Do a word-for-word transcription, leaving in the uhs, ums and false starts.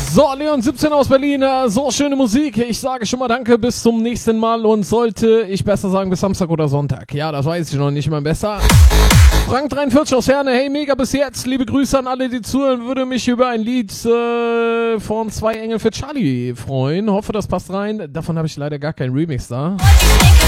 So, Leon siebzehn aus Berlin, so schöne Musik. Ich sage schon mal danke, bis zum nächsten Mal und sollte ich besser sagen, bis Samstag oder Sonntag. Ja, das weiß ich noch nicht mal besser. Frank dreiundvierzig aus Herne, hey, mega bis jetzt. Liebe Grüße an alle, die zuhören. Würde mich über ein Lied äh, von Zwei Engel für Charlie freuen. Hoffe, das passt rein. Davon habe ich leider gar keinen Remix da.